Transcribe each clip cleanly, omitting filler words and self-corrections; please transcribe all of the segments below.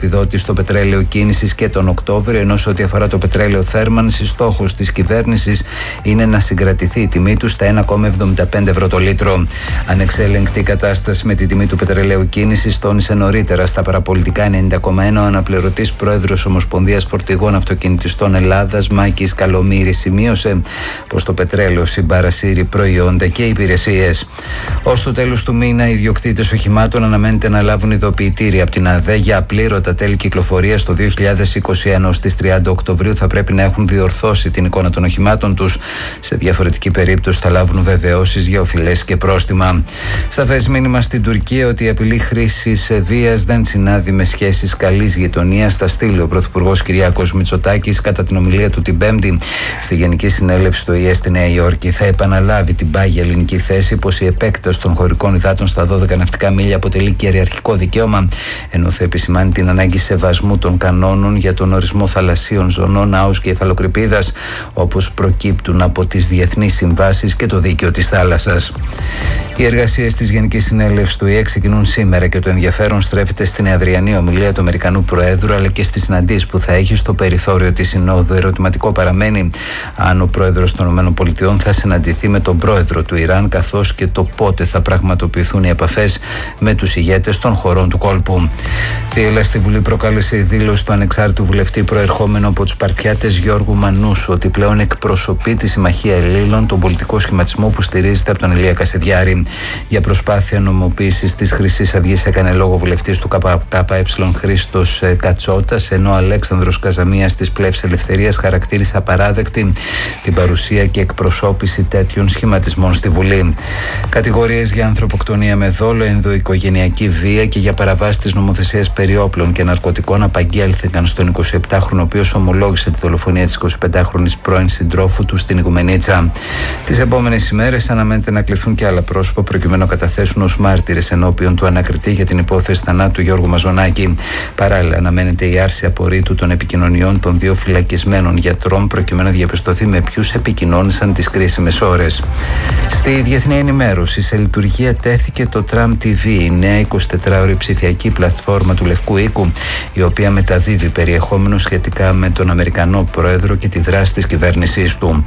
επιδότηση στο πετρέλαιο κίνησης και τον Οκτώβριο, ενώ σε ό,τι αφορά το πετρέλαιο θέρμανσης, στόχος της κυβέρνησης είναι να συγκρατηθεί η τιμή του στα 1,75 ευρώ το λίτρο. Ανεξέλεγκτη κατάσταση με τη τιμή του πετρελαίου κίνησης τόνισε νωρίτερα στα παραπολιτικά 90,1 ο αναπληρωτής πρόεδρος Ομοσπονδίας Φορτηγών Αυτοκινητιστών Ελλάδας, Μάκης Καλομήρης, σημείωσε πως το πετρέλαιο συμπαρασύρει προϊόντα και υπηρεσίες. Ως το τέλος του μήνα, οι ιδιοκτήτες οχημάτων αναμένεται να λάβουν ειδοποιητήρια από την ΑΔΕ για απλήρωτα τέλη κυκλοφορίας το 2021. Στις 30 Οκτωβρίου θα πρέπει να έχουν διορθώσει την εικόνα των οχημάτων τους. Σε διαφορετική περίπτωση θα λάβουν βεβαιώσεις για οφειλές και πρόστιμα. Σαφές μήνυμα στην Τουρκία ότι η απειλή χρήσης βίας δεν συνάδει με σχέσεις καλής γειτονίας. Θα στείλει ο Πρωθυπουργός Κυριάκος Μητσοτάκης κατά την ομιλία του την Πέμπτη στη Γενική Συνέλευση του ΙΕ στη Νέα Υόρκη. Θα επαναλάβει την πάγια ελληνική θέση πως η επέκταση των χωρικών υδάτων στα 12 ναυτικά μίλια αποτελεί κυριαρχικό δικαίωμα, ενώ θα επισημάνει την ανάγκη σεβασμού των κανόνων για τον ορισμό θαλασσίων ζωνών, άους και υφαλοκρηπίδας, όπως προκύπτουν από τις διεθνείς συμβάσεις και το δίκαιο της θάλασσας. Οι εργασίες της Γενικής Συνέλευσης του ΙΕ ξεκινούν σήμερα και το ενδιαφέρον στρέφεται στην εαδριανή ομιλία του Αμερικανού Προέδρου αλλά και στις συναντήσεις που θα έχει στο περιθώριο της Συνόδου. Ερωτηματικό παραμένει αν ο Πρόεδρος των ΗΠΑ θα συναντηθεί με τον Πρόεδρο του Ιράν, καθώς και το πότε θα πραγματοποιηθούν οι επαφές με τους ηγέτες των χωρών του κόλπου. Θύελλα στη Βουλή προκάλεσε η δήλωση του ανεξάρτητου βουλευτή προερχόμενο από τους Σπαρτιάτες Γιώργου Μανούσου ότι πλέον εκπροσωπεί τη Συμμαχία Ελλήλων, τον πολιτικό σχηματισμό που στηρίζεται από τον Ηλία Κασιδιάρη. Για προσπάθεια νομιμοποίησης της Χρυσής Αυγής έκανε λόγο βουλευτής του ΚΚΕ Χρήστος Κατσότας, ενώ ο Αλέξανδρος Καζαμίας της Πλεύσης Ελευθερίας χαρακτήρισε απαράδεκτη την παρουσία και εκπροσώπηση τέτοιων σχηματισμών στη Βουλή. Κατηγορίες για ανθρωποκτονία με δόλο, ενδοοικογενειακή βία και για παραβάση της νομοθεσίας περί όπλων και ναρκωτικών απαγγέλθηκαν στον 27χρονο, ο οποίος ομολόγησε τη δολοφονία της 25χρονης πρώην συντρόφου του στην Ιγουμενίτσα. Τις επόμενες ημέρες αναμένεται να κληθούν και άλλα πρόσωπα προκειμένου να καταθέσουν ως μάρτυρες ενώπιον του ανακριτή για την υπόθεση θανάτου Γιώργου Μαζονάκη. Παράλληλα, αναμένεται η άρση απορρίτου των επικοινωνιών των δύο φυλακισμένων γιατρών προκειμένου να διαπιστωθεί με ποιους επικοινώνησαν τις κρίσιμες ώρες. Στη διεθνή ενημέρωση, σε λειτουργία τέθηκε το Tram TV, η νέα 24ωρη ψηφιακή πλατφόρμα του Λευκού Οίκου, η οποία μεταδίδει περιεχόμενο σχετικά με τον Αμερικανό Πρόεδρο και τη δράση της κυβέρνησής του.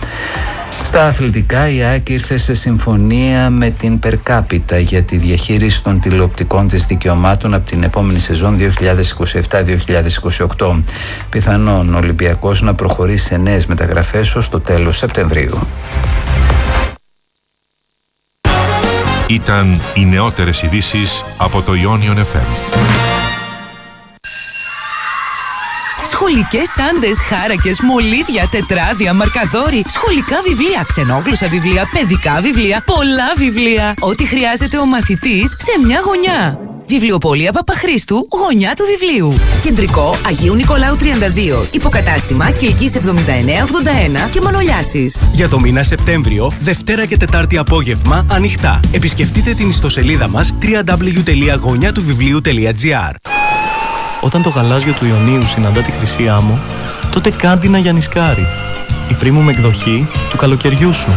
Στα αθλητικά, η ΑΕΚ ήρθε σε συμφωνία με την Περκάπιτα για τη διαχείριση των τηλεοπτικών της δικαιωμάτων από την επόμενη σεζόν 2027-2028. Πιθανόν ο Ολυμπιακός να προχωρήσει σε νέες μεταγραφές ως το τέλος Σεπτεμβρίου. Ήταν οι νεότερες ειδήσεις από το Ionion FM. Σχολικές τσάντες, χάρακες, μολύβια, τετράδια, μαρκαδόροι, σχολικά βιβλία, ξενόγλωσσα βιβλία, παιδικά βιβλία, πολλά βιβλία. Ό,τι χρειάζεται ο μαθητής σε μια γωνιά. Βιβλιοπωλεία Παπαχρήστου, γωνιά του βιβλίου. Κεντρικό Αγίου Νικολάου 32. Υποκατάστημα Κιλκής 7981 και Μανολιάσης. Για το μήνα Σεπτέμβριο, Δευτέρα και Τετάρτη απόγευμα, ανοιχτά. Επισκεφτείτε την ιστοσελίδα μας www.γωνιατουβιβλίου.gr. Όταν το γαλάζιο του Ιωνίου συναντά τη Χρυσή Άμμο, τότε κάντινα για νησκάρι. Η premium εκδοχή του καλοκαιριού σου.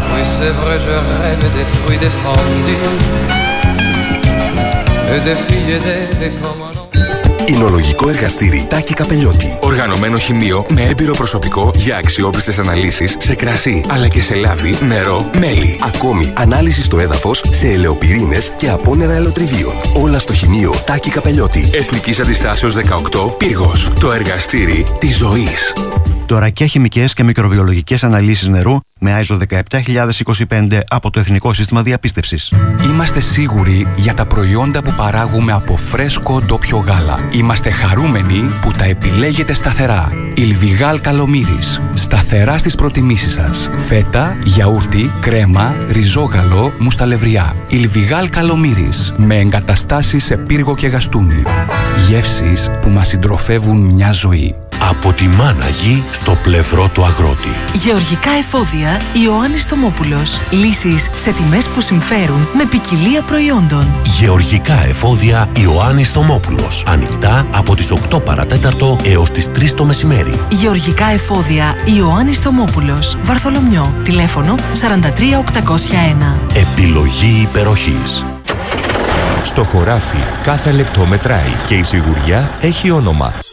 Εινολογικό εργαστήρι Τάκη Καπελιώτη. Οργανωμένο χημείο με έμπειρο προσωπικό για αξιόπιστες αναλύσεις σε κρασί αλλά και σε λάδι, νερό, μέλι. Ακόμη ανάλυση στο έδαφος σε ελαιοπυρήνες και απόνερα ελαιοτριβίων. Όλα στο χημείο Τάκη Καπελιώτη. Εθνικής Αντιστάσεως 18, Πύργος. Το εργαστήρι της ζωής. Δωρακιά χημικές και μικροβιολογικές αναλύσεις νερού με ISO 17025 από το Εθνικό Σύστημα Διαπίστευσης. Είμαστε σίγουροι για τα προϊόντα που παράγουμε από φρέσκο ντόπιο γάλα. Είμαστε χαρούμενοι που τα επιλέγετε σταθερά. Ιλβιγάλ Καλομήρης. Σταθερά στις προτιμήσεις σας. Φέτα, γιαούρτι, κρέμα, ριζόγαλο, μουσταλευριά. Ιλβιγάλ Καλομήρης. Με εγκαταστάσεις σε Πύργο και Γαστούνι. Γεύσεις που μας συντροφεύουν μια ζωή. Από τη μάνα γη στο πλευρό του αγρότη. Γεωργικά εφόδια Ιωάννης Θωμόπουλος. Λύσεις σε τιμές που συμφέρουν με ποικιλία προϊόντων. Γεωργικά εφόδια Ιωάννης Θωμόπουλος. Ανοιχτά από τις 8 παρατέταρτο έως τις 3 το μεσημέρι. Γεωργικά εφόδια Ιωάννης Θωμόπουλος. Βαρθολομιό. Τηλέφωνο 43801. Επιλογή υπεροχής. Στο χωράφι κάθε λεπτό μετράει και η σιγουριά έχει όνομα.